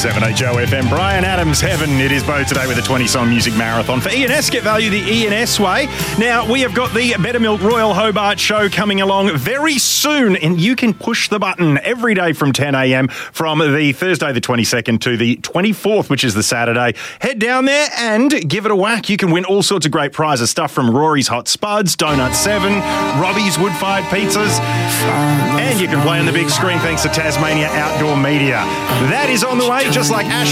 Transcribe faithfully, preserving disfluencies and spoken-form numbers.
seven H O F M. Brian Adams, Heaven. It is Bo today with a twenty-song music marathon for E and S. Get value the E and S way. Now, we have got the Better Milk Royal Hobart show coming along very soon, and you can push the button every day from ten a.m. from the Thursday the twenty-second to the twenty-fourth, which is the Saturday. Head down there and give it a whack. You can win all sorts of great prizes, stuff from Rory's Hot Spuds, Donut seven, Robbie's Wood-Fired Pizzas, and you can play on the big screen thanks to Tasmania Outdoor Media. That is on the way, just like Ash